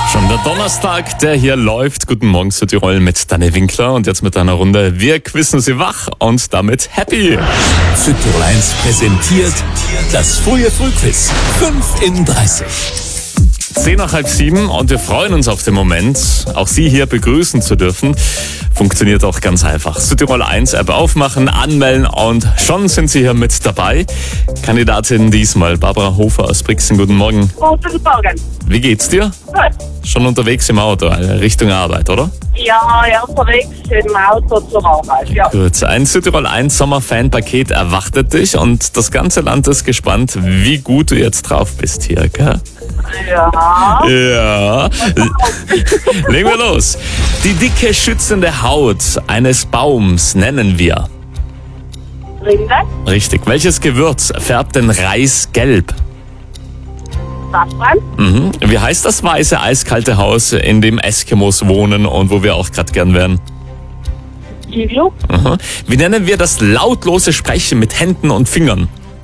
Schon der Donnerstag, der hier läuft. Guten Morgen Südtirol mit Dani Winkler und jetzt mit einer Runde Wir quissen Sie wach und damit happy. Südtirol 1 präsentiert das frühe Frühquiz. 5 in 30. 10 nach halb 7 und wir freuen uns auf den Moment, auch Sie hier begrüßen zu dürfen. Funktioniert auch ganz einfach. Südtirol 1 App aufmachen, anmelden und schon sind Sie hier mit dabei. Kandidatin diesmal Barbara Hofer aus Brixen. Guten Morgen. Guten Morgen. Wie geht's dir? Gut. Schon unterwegs im Auto, Richtung Arbeit, oder? Ja, unterwegs im Auto zur Arbeit, ja. Gut, ein Südtirol 1 Sommerfan-Paket erwartet dich und das ganze Land ist gespannt, wie gut du jetzt drauf bist hier, gell? Ja. Ja. Legen wir los. Die dicke, schützende Haut eines Baums nennen wir. Rinde, Richtig. Welches Gewürz färbt den Reis gelb? Safran, Wie heißt das weiße, eiskalte Haus, in dem Eskimos wohnen und wo wir auch gerade gern wären? Iglu, Wie nennen wir das lautlose Sprechen mit Händen und Fingern?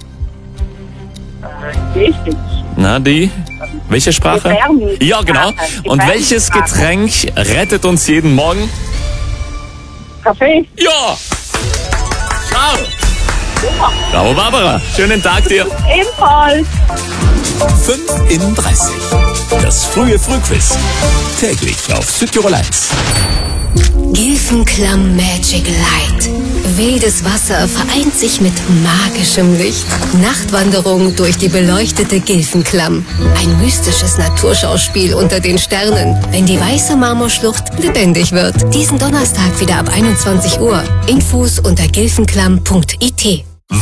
richtig. Na, die? Welche Sprache? Gebärdensprache. Ja, genau. Und welches Getränk rettet uns jeden Morgen? Kaffee, Ja! Bravo! super. Bravo, Barbara. Schönen Tag dir. Ebenfalls. 5 in 30. Das frühe Frühquiz. Täglich auf Südtirol 1. Gilfenklamm Magic Light. Wildes Wasser vereint sich mit magischem Licht. Nachtwanderung durch die beleuchtete Gilfenklamm. Ein mystisches Naturschauspiel unter den Sternen, wenn die weiße Marmorschlucht lebendig wird. Diesen Donnerstag wieder ab 21 Uhr. Infos unter gilfenklamm.it.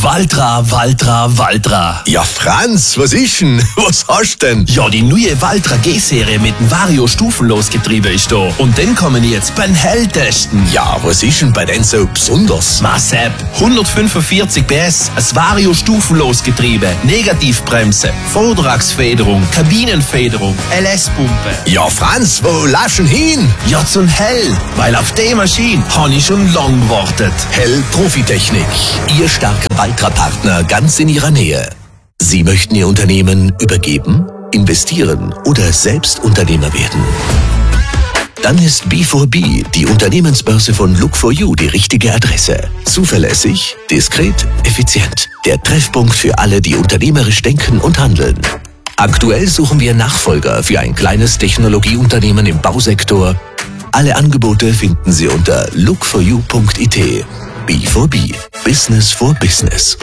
Valtra. Ja, Franz, was ist denn? Was hast denn? Ja, die neue Valtra G-Serie mit dem Vario-Stufenlosgetriebe ist da. Und den kann man jetzt beim Hell testen. Ja, was ist denn bei denn so besonders? Massab, 145 PS, ein Vario-Stufenlosgetriebe, Negativbremse, Vorderachsfederung, Kabinenfederung, LS-Pumpe. Ja, Franz, wo laufst denn hin? Ja, zum Hell, weil auf die Maschine habe ich schon lang gewartet. Hell Profitechnik. Ihr starker Valtra-Partner ganz in Ihrer Nähe. Sie möchten Ihr Unternehmen übergeben, investieren oder selbst Unternehmer werden? Dann ist B4B, die Unternehmensbörse von Look4You, die richtige Adresse. Zuverlässig, diskret, effizient. Der Treffpunkt für alle, die unternehmerisch denken und handeln. Aktuell suchen wir Nachfolger für ein kleines Technologieunternehmen im Bausektor. Alle Angebote finden Sie unter look4you.it. B4B. Business for Business.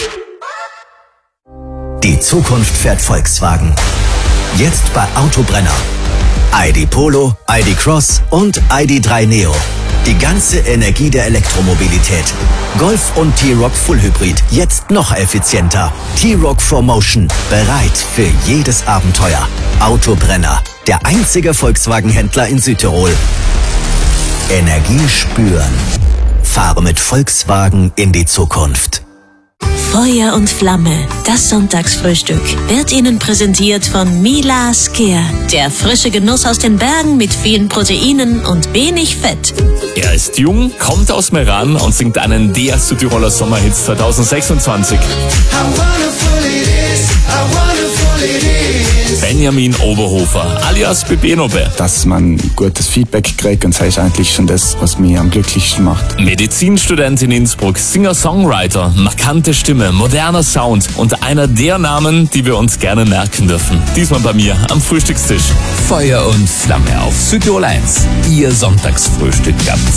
Die Zukunft fährt Volkswagen. Jetzt bei Autobrenner. ID Polo, ID Cross und ID3 Neo. Die ganze Energie der Elektromobilität. Golf und T-Roc Full Hybrid. Jetzt noch effizienter. T-Roc 4Motion. Bereit für jedes Abenteuer. Autobrenner. Der einzige Volkswagen-Händler in Südtirol. Energie spüren. Fahre mit Volkswagen in die Zukunft. Feuer und Flamme, das Sonntagsfrühstück, wird Ihnen präsentiert von Mila Skier. Der frische Genuss aus den Bergen mit vielen Proteinen und wenig Fett. Er ist jung, kommt aus Meran und singt einen der Südtiroler Sommerhits 2026. Benjamin Oberhofer, alias Bebenobe. Dass man gutes Feedback kriegt und das ist eigentlich schon das, was mich am glücklichsten macht. Medizinstudent in Innsbruck, Singer-Songwriter, markante Stimme, moderner Sound und einer der Namen, die wir uns gerne merken dürfen. Diesmal bei mir am Frühstückstisch. Feuer und Flamme auf Südtirol 1. Ihr Sonntagsfrühstück ab